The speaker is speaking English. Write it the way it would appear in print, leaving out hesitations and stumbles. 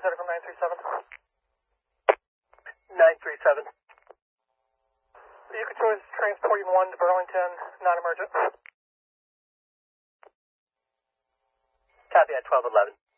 Center from 937. 937. Yukon is transporting 1 to Burlington, non-emergent. Copy at 1211.